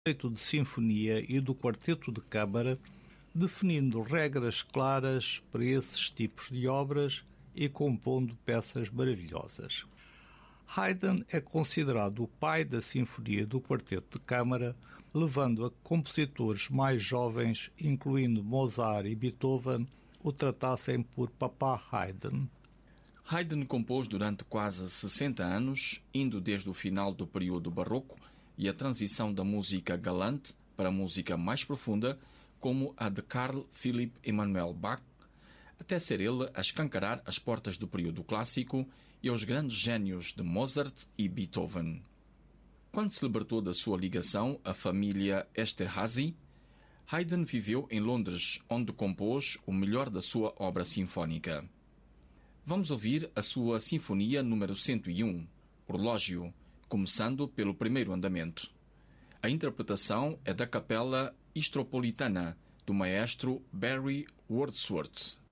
conceito de sinfonia e do quarteto de câmara, definindo regras claras para esses tipos de obras e compondo peças maravilhosas. Haydn é considerado o pai da sinfonia e do quarteto de câmara, levando a que compositores mais jovens, incluindo Mozart e Beethoven, o tratassem por Papá Haydn. Haydn compôs durante quase 60 anos, indo desde o final do período barroco e a transição da música galante para a música mais profunda, como a de Carl Philipp Emanuel Bach, até ser ele a escancarar as portas do período clássico e aos grandes gênios de Mozart e Beethoven. Quando se libertou da sua ligação à família Esterházy, Haydn viveu em Londres, onde compôs o melhor da sua obra sinfónica. Vamos ouvir a sua Sinfonia número 101, Orlógio, começando pelo primeiro andamento. A interpretação é da Capela Istropolitana, do maestro Barry Wordsworth.